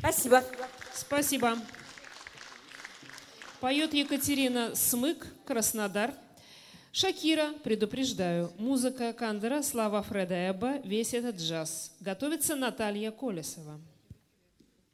Спасибо. Спасибо. Поет Екатерина Смык, Краснодар. Шакира, предупреждаю, музыка Кандера, слова Фреда Эбба, весь этот джаз. Готовится Наталья Колесова.